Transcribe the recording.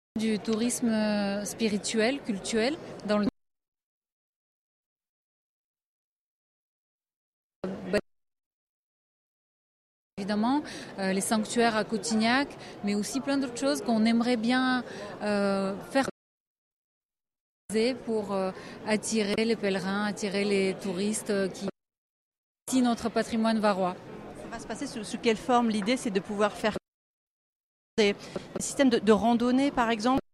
Du tourisme spirituel, cultuel, dans le évidemment les sanctuaires à Cotignac, mais aussi plein d'autres choses qu'on aimerait bien faire pour attirer les pèlerins, attirer les touristes qui visent notre patrimoine varois. Ça va se passer sous quelle forme? L'idée, c'est de pouvoir faire des systèmes de randonnée, par exemple.